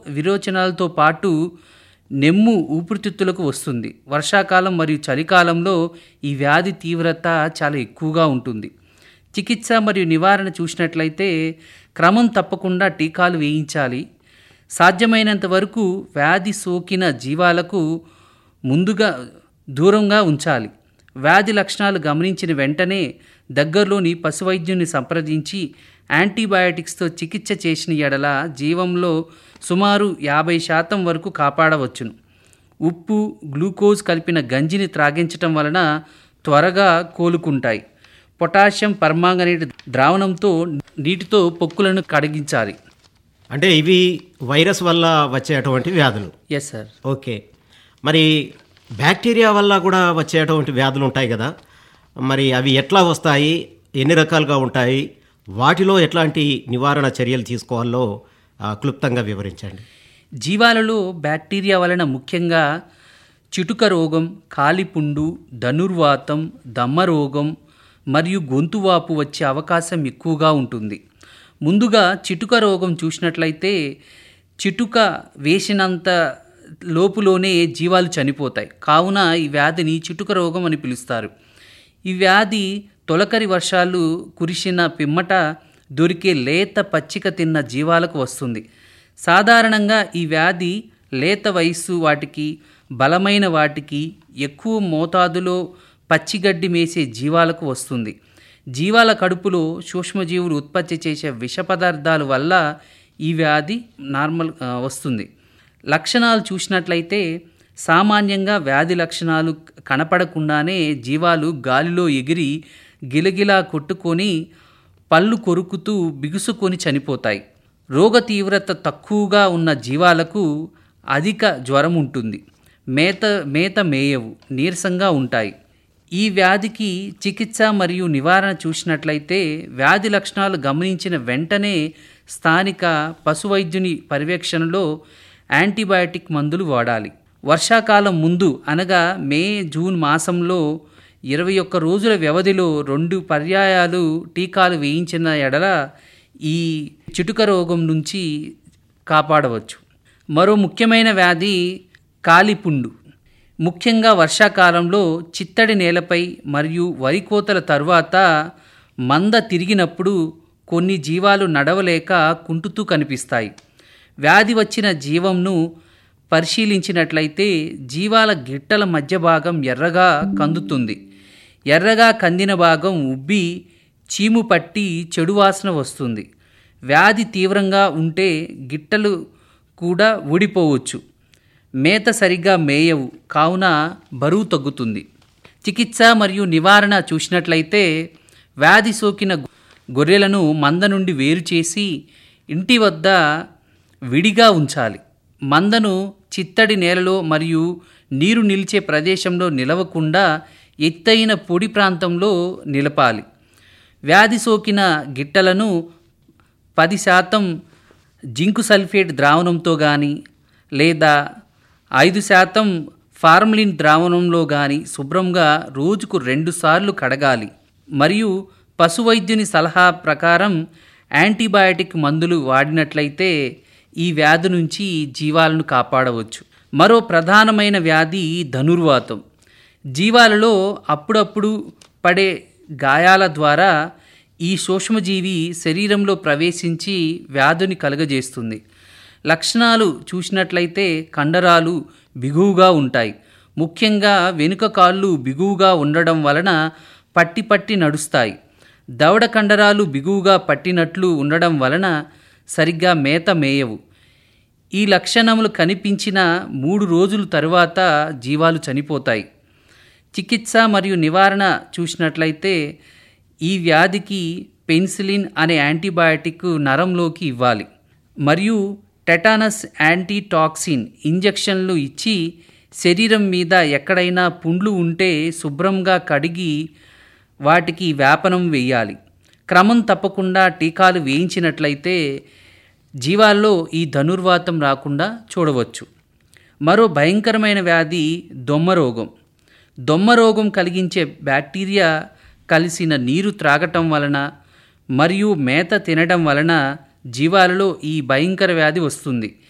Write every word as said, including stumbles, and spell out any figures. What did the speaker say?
విరోచనాలతో పాటు నెమ్ము ఊపిరితిత్తులకు వస్తుంది. వర్షాకాలం మరియు చలికాలంలో ఈ వ్యాధి తీవ్రత చాలా ఎక్కువగా ఉంటుంది. చికిత్స మరియు నివారణ చూసినట్లయితే క్రమం తప్పకుండా టీకాలు వేయించాలి. సాధ్యమైనంత వరకు వ్యాధి సోకిన జీవాలకు ముందుగా దూరంగా ఉంచాలి. వ్యాధి లక్షణాలు గమనించిన వెంటనే దగ్గరలోని పశువైద్యుని సంప్రదించి యాంటీబయాటిక్స్తో చికిత్స చేసిన ఎడల జీవంలో సుమారు యాభై శాతం వరకు కాపాడవచ్చును. ఉప్పు, గ్లూకోజ్ కలిపిన గంజిని త్రాగించటం వలన త్వరగా కోలుకుంటాయి. పొటాషియం పర్మాంగనేట్ ద్రావణంతో నీటితో పొక్కులను కడిగించాలి. అంటే ఇవి వైరస్ వల్ల వచ్చేటువంటి వ్యాధులు. Yes sir. ఓకే, మరి బ్యాక్టీరియా వల్ల కూడా వచ్చేటువంటి వ్యాధులు ఉంటాయి కదా, మరి అవి ఎట్లా వస్తాయి, ఎన్ని రకాలుగా ఉంటాయి, వాటిలో ఎట్లాంటి నివారణ చర్యలు తీసుకోవాలో క్లుప్తంగా వివరించండి. జీవాలలో బ్యాక్టీరియా వలన ముఖ్యంగా చిటుక రోగం, కాలిపుండు, ధనుర్వాతం, దమ్మ రోగం మరియు గొంతువాపు వచ్చే అవకాశం ఎక్కువగా ఉంటుంది. ముందుగా చిటుక రోగం చూసినట్లయితే చిటుక వేసినంత లోపులోనే జీవాలు చనిపోతాయి. కావున ఈ వ్యాధిని చిటుక రోగం అని పిలుస్తారు. ఈ వ్యాధి తొలకరి వర్షాలు కురిసిన పిమ్మట దొరికే లేత పచ్చిక తిన్న జీవాలకు వస్తుంది. సాధారణంగా ఈ వ్యాధి లేత వయస్సు వాటికి, బలమైన వాటికి, ఎక్కువ మోతాదులో పచ్చిగడ్డి మేసే జీవాలకు వస్తుంది. జీవాల కడుపులో సూక్ష్మజీవులు ఉత్పత్తి చేసే విష పదార్థాల వల్ల ఈ వ్యాధి నార్మల్ వస్తుంది. లక్షణాలు చూసినట్లయితే సామాన్యంగా వ్యాధి లక్షణాలు కనపడకుండానే జీవాలు గాలిలో ఎగిరి గిలగిలా కొట్టుకొని పళ్ళు కొరుకుతూ బిగుసుకొని చనిపోతాయి. రోగ తీవ్రత తక్కువగా ఉన్న జీవాలకు అధిక జ్వరం ఉంటుంది. మేత మేత మేయవు, నీరసంగా ఉంటాయి. ఈ వ్యాధికి చికిత్స మరియు నివారణ చూసినట్లయితే వ్యాధి లక్షణాలు గమనించిన వెంటనే స్థానిక పశువైద్యుని పర్యవేక్షణలో యాంటీబయాటిక్ మందులు వాడాలి. వర్షాకాలం ముందు అనగా మే, జూన్ మాసంలో ఇరవై ఒక్క రోజుల వ్యవధిలో రెండు పర్యాయాలు టీకాలు వేయించిన ఎడల ఈ చిటుక రోగం నుంచి కాపాడవచ్చు. మరో ముఖ్యమైన వ్యాధి కాలిపుండు. ముఖ్యంగా వర్షాకాలంలో చిత్తడి నేలపై మరియు వరి కోతల తరువాత మంద తిరిగినప్పుడు కొన్ని జీవాలు నడవలేక కుంటుతూ కనిపిస్తాయి. వ్యాధి వచ్చిన జీవంను పరిశీలించినట్లయితే జీవాల గిట్టల మధ్య భాగం ఎర్రగా కందుతుంది. ఎర్రగా కందిన భాగం ఉబ్బి చీము పట్టి చెడు వాసన వస్తుంది. వ్యాధి తీవ్రంగా ఉంటే గిట్టలు కూడా ఊడిపోవచ్చు. మేత సరిగ్గా మేయవు, కావున బరువు తగ్గుతుంది. చికిత్స మరియు నివారణ చూసినట్లయితే వ్యాధి సోకిన గొర్రెలను మంద నుండి వేరు చేసి ఇంటి వద్ద విడిగా ఉంచాలి. మందను చిత్తడి నేలలో మరియు నీరు నిలిచే ప్రదేశంలో నిలవకుండా ఎత్తైన పొడి ప్రాంతంలో నిలపాలి. వ్యాధి సోకిన గిట్టలను పది శాతం జింకు సల్ఫేట్ ద్రావణంతో కానీ లేదా ఐదు శాతం ఫార్మలిన్ ద్రావణంలో కానీ శుభ్రంగా రోజుకు రెండుసార్లు కడగాలి. మరియు పశువైద్యుని సలహా ప్రకారం యాంటీబయాటిక్ మందులు వాడినట్లయితే ఈ వ్యాధి నుంచి జీవాలను కాపాడవచ్చు. మరో ప్రధానమైన వ్యాధి ధనుర్వాతం. జీవాలలో అప్పుడప్పుడు పడే గాయాల ద్వారా ఈ సూక్ష్మజీవి శరీరంలో ప్రవేశించి వ్యాధిని కలుగజేస్తుంది. లక్షణాలు చూసినట్లయితే కండరాలు బిగువుగా ఉంటాయి. ముఖ్యంగా వెనుక కాళ్ళు బిగువుగా ఉండడం వలన పట్టి పట్టి నడుస్తాయి. దవడ కండరాలు బిగువుగా పట్టినట్లు ఉండడం వలన సరిగ్గా మేత మేయవు. ఈ లక్షణములు కనిపించిన మూడు రోజుల తరువాత జీవాలు చనిపోతాయి. చికిత్స మరియు నివారణ చూసినట్లయితే ఈ వ్యాధికి పెన్సిలిన్ అనే యాంటీబయాటిక్ నరంలోకి ఇవ్వాలి మరియు టెటానస్ యాంటీటాక్సిన్ ఇంజెక్షన్లు ఇచ్చి శరీరం మీద ఎక్కడైనా పుండ్లు ఉంటే శుభ్రంగా కడిగి వాటికి వ్యాపనం వేయాలి. క్రమం తప్పకుండా టీకాలు వేయించినట్లయితే జీవాల్లో ఈ ధనుర్వాతం రాకుండా చూడవచ్చు. మరో భయంకరమైన వ్యాధి దొమ్మరోగం. దొమ్మరోగం కలిగించే బ్యాక్టీరియా కలిసిన నీరు త్రాగటం వలన మరియు మేత తినడం వలన జీవాలలో ఈ భయంకర వ్యాధి వస్తుంది.